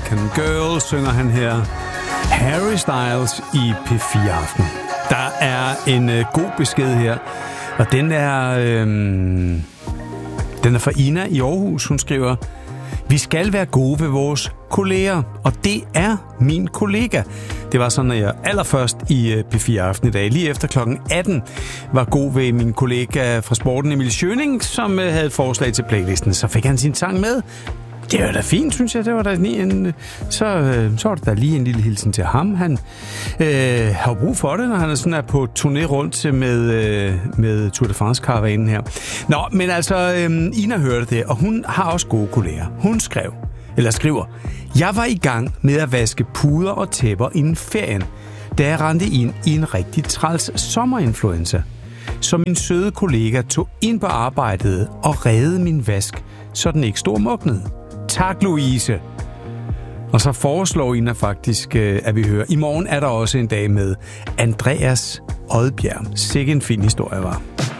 American Girl, synger han her. Harry Styles i P4 Aften. Der er en god besked her, og den er fra Ina i Aarhus. Hun skriver: vi skal være gode ved vores kolleger, og det er min kollega. Det var sådan, at jeg allerførst i P4 Aften i dag, lige efter klokken 18, var god ved min kollega fra sporten, Emil Schøning, som havde et forslag til playlisten. Så fik han sin sang med. Det var da fint, synes jeg. Det var da lige så var der lige en lille hilsen til ham. Han har brug for det, når han er sådan på turné rundt med Tour de France-karavanen her. Nå, men altså, Ina hørte det, og hun har også gode kolleger. Hun skriver: jeg var i gang med at vaske puder og tæpper inden ferien, da jeg rendte ind i en rigtig træls sommerinfluenza. Så min søde kollega tog ind på arbejdet og reddede min vask, så den ikke stod mugnet. Tak, Louise. Og så foreslår Ina faktisk, at vi hører. I morgen er der også en dag med Andreas Odbjerg. Sikke en fin historie, var.